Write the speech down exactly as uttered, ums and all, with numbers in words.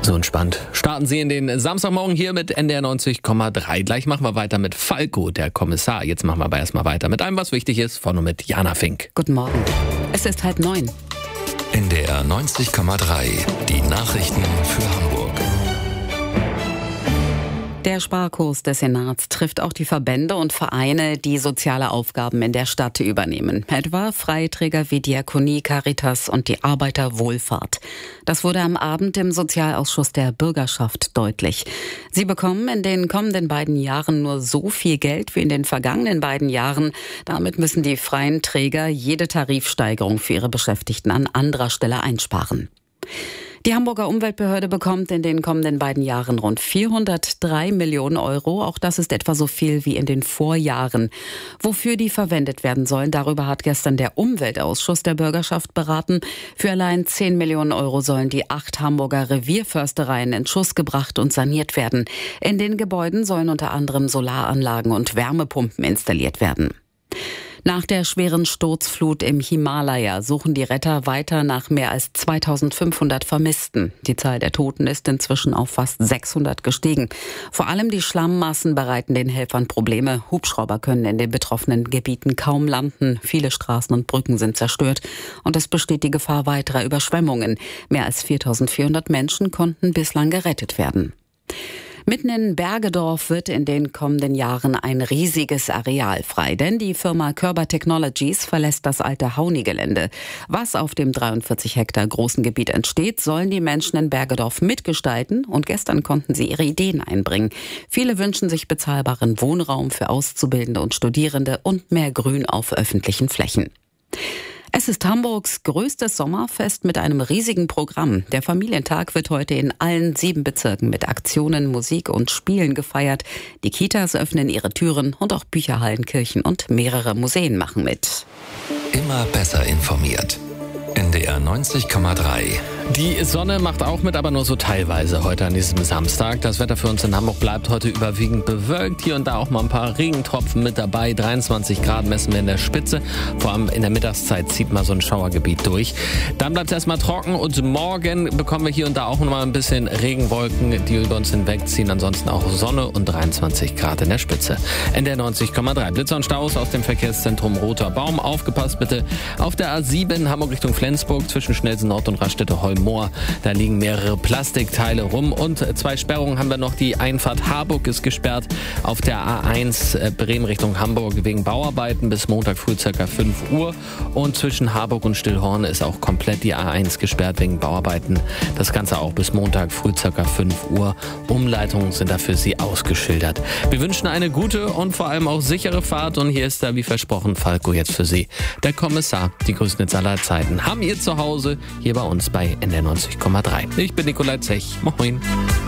So entspannt starten Sie in den Samstagmorgen hier mit N D R neunzig Komma drei. Gleich machen wir weiter mit Falco, der Kommissar. Jetzt machen wir aber erstmal weiter mit allem, was wichtig ist. Vorne mit Jana Fink. Guten Morgen. Es ist halb neun. N D R neunzig Komma drei. Die Nachrichten für Hamburg. Der Sparkurs des Senats trifft auch die Verbände und Vereine, die soziale Aufgaben in der Stadt übernehmen. Etwa Freiträger wie Diakonie, Caritas und die Arbeiterwohlfahrt. Das wurde am Abend im Sozialausschuss der Bürgerschaft deutlich. Sie bekommen in den kommenden beiden Jahren nur so viel Geld wie in den vergangenen beiden Jahren. Damit müssen die freien Träger jede Tarifsteigerung für ihre Beschäftigten an anderer Stelle einsparen. Die Hamburger Umweltbehörde bekommt in den kommenden beiden Jahren rund vierhundertdrei Millionen Euro. Auch das ist etwa so viel wie in den Vorjahren. Wofür die verwendet werden sollen, darüber hat gestern der Umweltausschuss der Bürgerschaft beraten. Für allein zehn Millionen Euro sollen die acht Hamburger Revierförstereien in Schuss gebracht und saniert werden. In den Gebäuden sollen unter anderem Solaranlagen und Wärmepumpen installiert werden. Nach der schweren Sturzflut im Himalaya suchen die Retter weiter nach mehr als zweitausendfünfhundert Vermissten. Die Zahl der Toten ist inzwischen auf fast sechshundert gestiegen. Vor allem die Schlammmassen bereiten den Helfern Probleme. Hubschrauber können in den betroffenen Gebieten kaum landen. Viele Straßen und Brücken sind zerstört. Und es besteht die Gefahr weiterer Überschwemmungen. Mehr als viertausendvierhundert Menschen konnten bislang gerettet werden. Mitten in Bergedorf wird in den kommenden Jahren ein riesiges Areal frei, denn die Firma Körber Technologies verlässt das alte Hauni-Gelände. Was auf dem dreiundvierzig Hektar großen Gebiet entsteht, sollen die Menschen in Bergedorf mitgestalten und gestern konnten sie ihre Ideen einbringen. Viele wünschen sich bezahlbaren Wohnraum für Auszubildende und Studierende und mehr Grün auf öffentlichen Flächen. Es ist Hamburgs größtes Sommerfest mit einem riesigen Programm. Der Familientag wird heute in allen sieben Bezirken mit Aktionen, Musik und Spielen gefeiert. Die Kitas öffnen ihre Türen und auch Bücherhallen, Kirchen und mehrere Museen machen mit. Immer besser informiert. N D R neunzig Komma drei. Die Sonne macht auch mit, aber nur so teilweise heute an diesem Samstag. Das Wetter für uns in Hamburg bleibt heute überwiegend bewölkt. Hier und da auch mal ein paar Regentropfen mit dabei. dreiundzwanzig Grad messen wir in der Spitze. Vor allem in der Mittagszeit zieht mal so ein Schauergebiet durch. Dann bleibt es erstmal trocken und morgen bekommen wir hier und da auch noch mal ein bisschen Regenwolken, die über uns hinwegziehen. Ansonsten auch Sonne und dreiundzwanzig Grad in der Spitze. N D R neunzig Komma drei. Blitzer und Staus aus dem Verkehrszentrum Roter Baum. Aufgepasst bitte auf der A sieben Hamburg Richtung Flensburg zwischen Schnellsen Nord und Raststätte-Holm. Moor. Da liegen mehrere Plastikteile rum und zwei Sperrungen haben wir noch. Die Einfahrt Harburg ist gesperrt auf der A eins Bremen Richtung Hamburg wegen Bauarbeiten bis Montag früh ca. fünf Uhr und zwischen Harburg und Stillhorn ist auch komplett die A eins gesperrt wegen Bauarbeiten. Das Ganze auch bis Montag früh ca. fünf Uhr. Umleitungen sind da für Sie ausgeschildert. Wir wünschen eine gute und vor allem auch sichere Fahrt und hier ist da wie versprochen Falco jetzt für Sie. Der Kommissar, die größten Hits aller Zeiten, haben ihr Zuhause hier bei uns bei N D R neunzig Komma drei. Ich bin Nikolai Zech. Moin.